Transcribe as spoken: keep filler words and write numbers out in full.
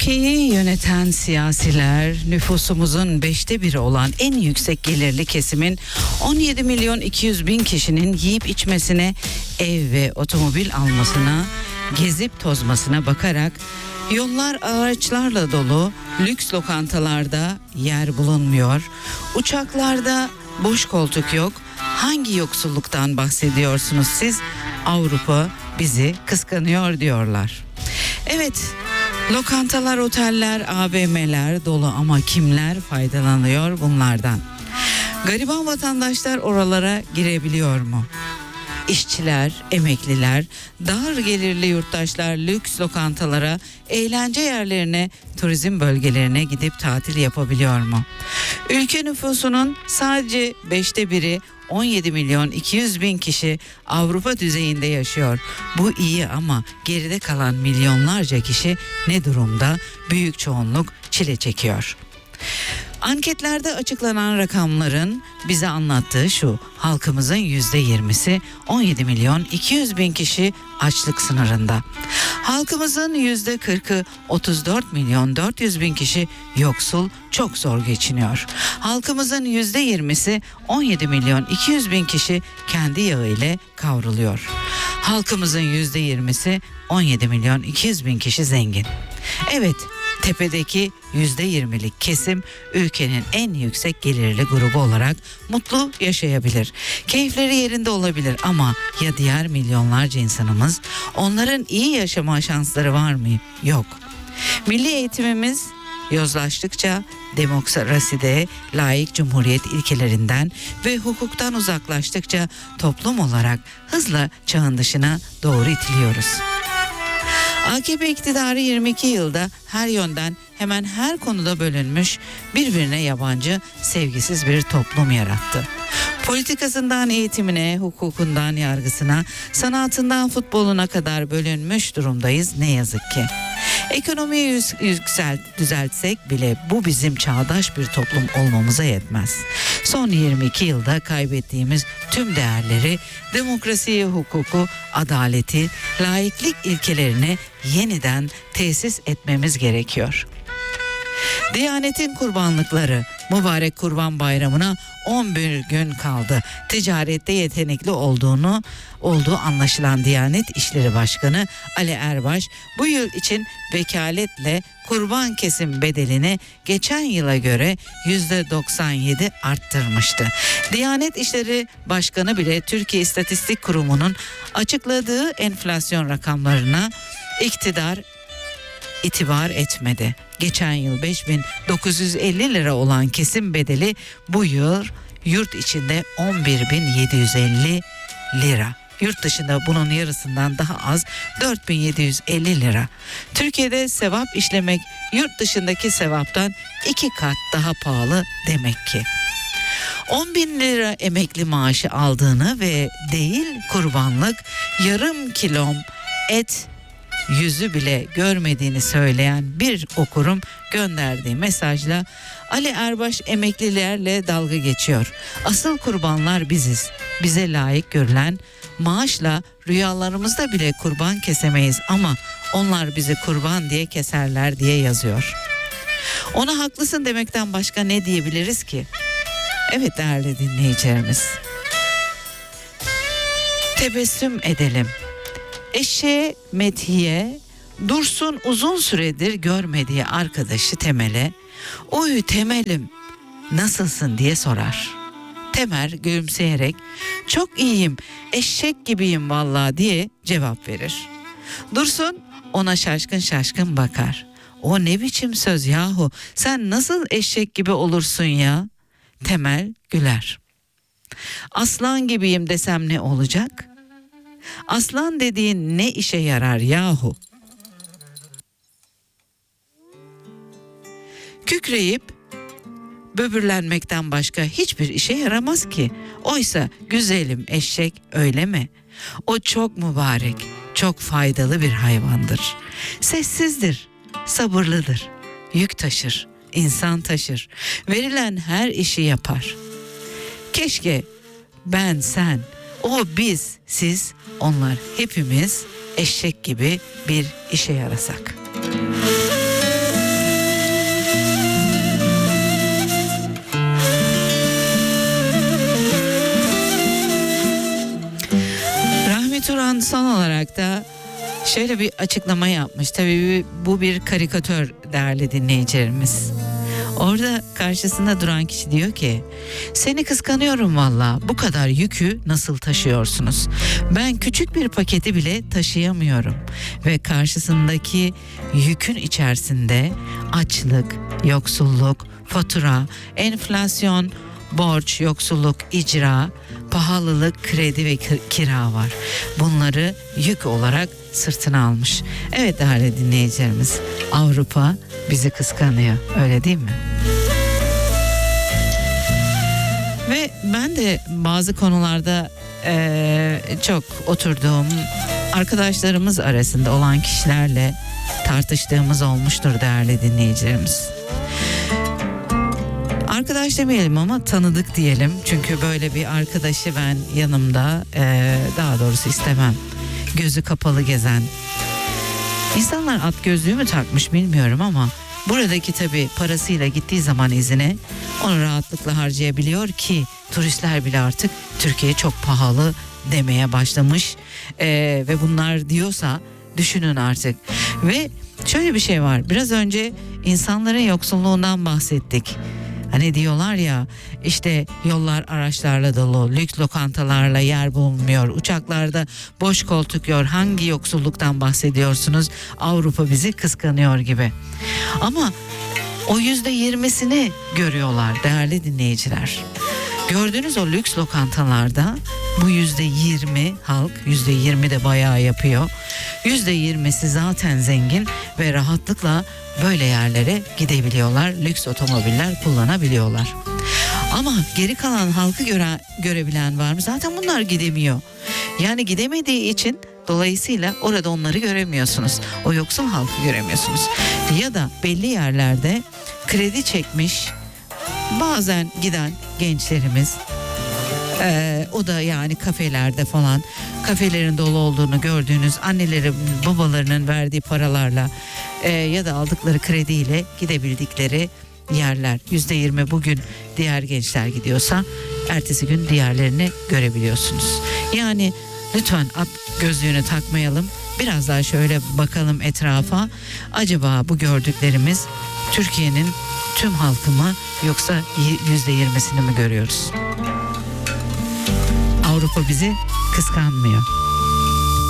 Ülkeyi yöneten siyasiler nüfusumuzun beşte biri olan en yüksek gelirli kesimin on yedi milyon iki yüz bin kişinin yiyip içmesine, ev ve otomobil almasına, gezip tozmasına bakarak yollar ağaçlarla dolu, lüks lokantalarda yer bulunmuyor, uçaklarda boş koltuk yok. Hangi yoksulluktan bahsediyorsunuz siz? Avrupa bizi kıskanıyor diyorlar. Evet, lokantalar, oteller, A V M'ler dolu ama kimler faydalanıyor bunlardan? Gariban vatandaşlar oralara girebiliyor mu? İşçiler, emekliler, dar gelirli yurttaşlar lüks lokantalara, eğlence yerlerine, turizm bölgelerine gidip tatil yapabiliyor mu? Ülke nüfusunun sadece beşte biri, on yedi milyon iki yüz bin kişi Avrupa düzeyinde yaşıyor. Bu iyi ama geride kalan milyonlarca kişi ne durumda? Büyük çoğunluk çile çekiyor. Anketlerde açıklanan rakamların bize anlattığı şu: halkımızın yüzde yirmisi, on yedi milyon iki yüz bin kişi açlık sınırında. Halkımızın yüzde kırkı, otuz dört milyon dört yüz bin kişi yoksul, çok zor geçiniyor. Halkımızın yüzde yirmisi, on yedi milyon iki yüz bin kişi kendi yağı ile kavruluyor. Halkımızın yüzde yirmisi, on yedi milyon iki yüz bin kişi zengin. Evet, tepedeki yüzde yirmilik kesim ülkenin en yüksek gelirli grubu olarak mutlu yaşayabilir. Keyifleri yerinde olabilir ama ya diğer milyonlarca insanımız? Onların iyi yaşama şansları var mı? Yok. Milli eğitimimiz yozlaştıkça demokraside layık cumhuriyet ilkelerinden ve hukuktan uzaklaştıkça toplum olarak hızla çağın dışına doğru itiliyoruz. A K P iktidarı yirmi iki yılda her yönden hemen her konuda bölünmüş, birbirine yabancı, sevgisiz bir toplum yarattı. Politikasından eğitimine, hukukundan yargısına, sanatından futboluna kadar bölünmüş durumdayız ne yazık ki. Ekonomiyi yükselt, düzeltsek bile bu bizim çağdaş bir toplum olmamıza yetmez. Son yirmi iki yılda kaybettiğimiz tüm değerleri, demokrasiyi, hukuku, adaleti, laiklik ilkelerini yeniden tesis etmemiz gerekiyor. Diyanetin kurbanlıkları, mübarek Kurban Bayramı'na on bir gün kaldı. Ticarette yetenekli olduğunu olduğu anlaşılan Diyanet İşleri Başkanı Ali Erbaş bu yıl için vekaletle kurban kesim bedelini geçen yıla göre yüzde doksan yedi arttırmıştı. Diyanet İşleri Başkanı bile Türkiye İstatistik Kurumu'nun açıkladığı enflasyon rakamlarına iktidar itibar etmedi. Geçen yıl beş bin dokuz yüz elli lira olan kesim bedeli bu yıl yurt içinde on bir bin yedi yüz elli lira. Yurt dışında bunun yarısından daha az, dört bin yedi yüz elli lira. Türkiye'de sevap işlemek yurt dışındaki sevaptan iki kat daha pahalı demek ki. on bin lira emekli maaşı aldığını ve değil kurbanlık yarım kilom et yüzü bile görmediğini söyleyen bir okurum gönderdiği mesajla Ali Erbaş emeklilerle dalga geçiyor. Asıl kurbanlar biziz. Bize layık görülen maaşla rüyalarımızda bile kurban kesemeyiz ama onlar bizi kurban diye keserler diye yazıyor. Ona haklısın demekten başka ne diyebiliriz ki? Evet değerli dinleyicilerimiz, tebessüm edelim. Eşeğe Methiye, Dursun uzun süredir görmediği arkadaşı Temel'e, "Oy Temel'im nasılsın?" diye sorar. Temel gülümseyerek, "Çok iyiyim, eşek gibiyim vallahi" diye cevap verir. Dursun ona şaşkın şaşkın bakar. "O ne biçim söz yahu, sen nasıl eşek gibi olursun ya?" Temel güler. "Aslan gibiyim desem ne olacak? Aslan dediğin ne işe yarar yahu?" Kükreyip böbürlenmekten başka hiçbir işe yaramaz ki. Oysa güzelim eşek öyle mi? O çok mübarek, çok faydalı bir hayvandır. Sessizdir, sabırlıdır, yük taşır, insan taşır, verilen her işi yapar. Keşke ben, sen, o, biz, siz, onlar hepimiz eşek gibi bir işe yarasak. Pami Turan son olarak da şöyle bir açıklama yapmış. Tabii bu bir karikatür değerli dinleyicilerimiz. Orada karşısında duran kişi diyor ki, seni kıskanıyorum valla, bu kadar yükü nasıl taşıyorsunuz? Ben küçük bir paketi bile taşıyamıyorum. Ve karşısındaki yükün içerisinde açlık, yoksulluk, fatura, enflasyon, borç, yoksulluk, icra, pahalılık, kredi ve kira var. Bunları yük olarak sırtına almış. Evet değerli dinleyicilerimiz, Avrupa bizi kıskanıyor, öyle değil mi? Ve ben de bazı konularda e, çok oturduğum, arkadaşlarımız arasında olan kişilerle tartıştığımız olmuştur değerli dinleyicilerimiz. Arkadaş demeyelim ama tanıdık diyelim. Çünkü böyle bir arkadaşı ben yanımda, e, daha doğrusu istemem. Gözü kapalı gezen. İnsanlar at gözlüğü mü takmış bilmiyorum ama buradaki tabii parasıyla gittiği zaman izine onu rahatlıkla harcayabiliyor ki turistler bile artık Türkiye çok pahalı demeye başlamış. E, ve bunlar diyorsa düşünün artık. Ve şöyle bir şey var. Biraz önce insanların yoksulluğundan bahsettik. Hani diyorlar ya, işte yollar araçlarla dolu, lüks lokantalarla yer bulunmuyor, uçaklarda boş koltuk yok, hangi yoksulluktan bahsediyorsunuz? Avrupa bizi kıskanıyor gibi. Ama o yüzde yirmisini görüyorlar değerli dinleyiciler. Gördüğünüz o lüks lokantalarda bu yüzde yirmi halk, yüzde yirmi de bayağı yapıyor. Yüzde yirmisi zaten zengin ve rahatlıkla böyle yerlere gidebiliyorlar. Lüks otomobiller kullanabiliyorlar. Ama geri kalan halkı göre, görebilen var mı? Zaten bunlar gidemiyor. Yani gidemediği için dolayısıyla orada onları göremiyorsunuz. O yoksul halkı göremiyorsunuz. Ya da belli yerlerde kredi çekmiş bazen giden gençlerimiz, Ee, o da yani kafelerde falan, kafelerin dolu olduğunu gördüğünüz anneleri babalarının verdiği paralarla e, ya da aldıkları krediyle gidebildikleri yerler. Yüzde yirmi bugün diğer gençler gidiyorsa ertesi gün diğerlerini görebiliyorsunuz. Yani lütfen at gözlüğünü takmayalım. Biraz daha şöyle bakalım etrafa. Acaba bu gördüklerimiz Türkiye'nin tüm halkı mı, yoksa yüzde yirmisini mi görüyoruz? Avrupa bizi kıskanmıyor.